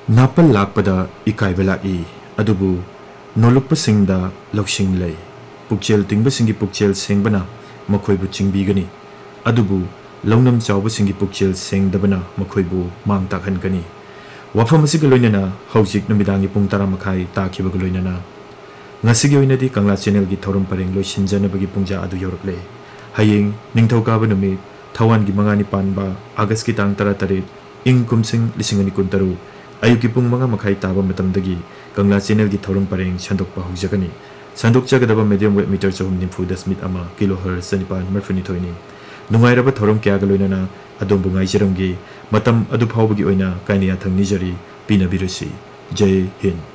ꯅꯥꯄꯜ ꯂꯥꯛꯄꯗ ꯏꯀꯥꯏꯕ ꯂꯥꯛꯏ ꯑꯗꯨꯕꯨ ꯅꯣꯂꯨꯛꯄꯁꯤꯡꯗ ꯂꯧꯁꯤꯡ ꯂꯩ ꯄꯨꯛꯆꯦꯜ ꯇꯤꯡꯕꯁꯤꯡꯒꯤ ꯄꯨꯛꯆꯦꯜ ꯁꯦꯡꯕꯅ ꯃꯈꯣꯏꯕꯨ ꯆꯤꯡꯕꯤꯒꯅꯤ ꯑꯗꯨꯕꯨ ꯂꯧꯅꯝ ꯆꯥꯎꯕꯁꯤꯡꯒꯤ ꯄꯨꯛꯆꯦꯜ ꯁꯦꯡꯗꯕꯅ ꯃꯈꯣꯏꯕꯨ ꯃꯥꯡ ꯇꯥꯛꯍꯟꯒꯅꯤ ꯋꯥꯐꯝ ꯑꯁꯤꯒ ꯂꯣꯏꯅꯅ ꯍꯧꯖꯤꯛ ꯅꯨꯃꯤꯗꯥꯡꯒꯤ ꯄꯨꯡ 10:30 ꯇꯥꯈꯤꯕꯒ ꯂꯣꯏꯅꯅ ꯉꯁꯤꯒꯤ ꯑꯣꯏꯅꯗꯤ ꯀꯪꯂꯥ ꯆꯦꯅꯦꯜꯒꯤ ꯊꯧꯔꯝ ꯄꯔꯦꯡ ꯂꯣꯏꯁꯤꯟꯖꯅꯕꯒꯤ ꯄꯨꯡꯖꯥ ꯑꯗꯨ ꯌꯧꯔꯛꯂꯦ ꯍꯌꯦꯡ ꯅꯤꯡꯊꯧꯀꯥꯕ ꯅꯨꯃꯤꯠ ꯊꯧꯋꯥꯟꯒꯤ 5ꯅꯤ ꯄꯥꯟꯕ ꯑꯥꯒꯁꯠꯀꯤ ꯇꯥꯡ 18 ꯏꯪ ꯀꯨꯝꯁꯤꯡ 2023 ꯑꯌꯨꯛꯀꯤ ꯄꯨꯡ 5:30 ꯇꯥꯕ ꯃꯇꯝꯗꯒꯤ ꯀꯪꯂꯥ ꯆꯦꯅꯦꯜꯒꯤ ꯊꯧꯔꯝ ꯄꯔꯦꯡ ꯁꯟꯗꯣꯛꯄ ꯍꯧꯖꯒꯅꯤ ꯁꯟꯗꯣꯛꯆꯒꯗꯕ ꯃꯦꯗꯤꯌꯝ ꯋꯦꯕ ꯃꯤꯇꯔ 490.1 ꯀꯤꯂꯣꯍꯔꯠꯖ 932ꯅꯤ ꯅꯨꯡꯉꯥꯏꯔꯕ ꯊꯧꯔꯝ ꯀꯌꯥꯒ ꯂꯣꯏꯅꯅ ꯑꯗꯣꯝꯕꯨ ꯉꯥꯏꯖꯔꯝꯒꯦ ꯃꯇꯝ ꯑꯗꯨ ꯐꯥꯎꯕꯒꯤ ꯑꯣꯏꯅ ꯀꯥꯏꯅ ꯌꯥꯊꯪ ꯅꯤꯖꯔꯤ ꯄꯤꯅꯕꯤꯔꯁꯤ ꯖೈ ꯍꯤꯟꯗ